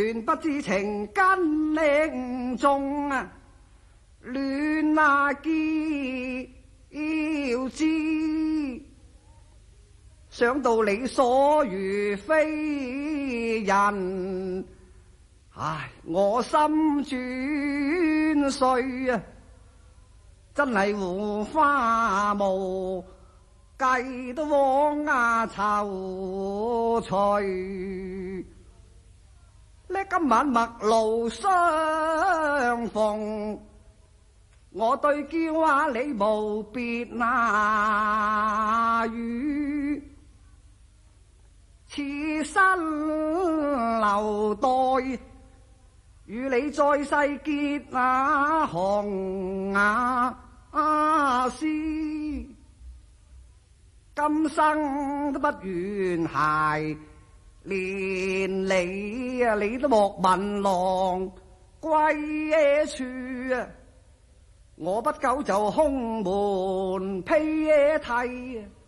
斷不知情根令重啊，亂啊叫知。想到你所如非人，唉，我心轉碎啊！真係胡花無計都枉啊愁隨。呢今晚陌路相逢，我對嬌啊你無別那語，此生留待與你再世結那行絲，今生都不願偕，連你都莫問郎歸處啊！我不久就空門披涕。